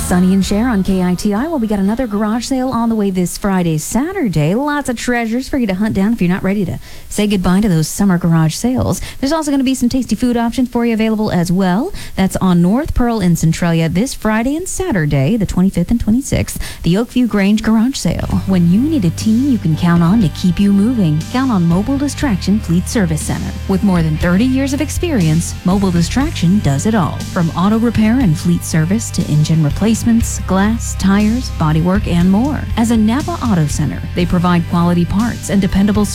Sunny and Cher on KITI. Well, we got another garage sale on the way this Friday, Saturday. Lots of treasures for you to hunt down if you're not ready to say goodbye to those summer garage sales. There's also going to be some tasty food options for you available as well. That's on North Pearl in Centralia this Friday and Saturday, the 25th and 26th, the Oakview Grange Garage Sale. When you need a team you can count on to keep you moving, count on Mobile Distraction Fleet Service Center. With more than 30 years of experience, Mobile Distraction does it all. From auto repair and fleet service to engine replacements, glass, tires, bodywork, and more. As a Napa Auto Center, they provide quality parts and dependable